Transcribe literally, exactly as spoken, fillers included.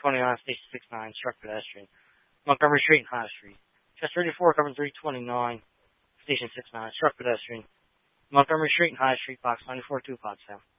twenty-nine, Station six nine, struck pedestrian. Montgomery Street and High Street. Chester eighty-four, covering three twenty-nine, Station six nine, struck pedestrian. Montgomery Street and High Street, box ninety-four two, Pottstown.